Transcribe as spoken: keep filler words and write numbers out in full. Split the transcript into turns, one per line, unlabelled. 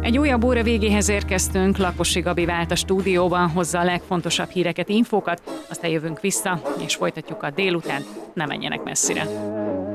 Egy újabb óra végéhez érkeztünk, Lakosi Gabi vált a stúdióban, hozza a legfontosabb híreket, infókat, aztán jövünk vissza, és folytatjuk a délután, ne menjenek messzire.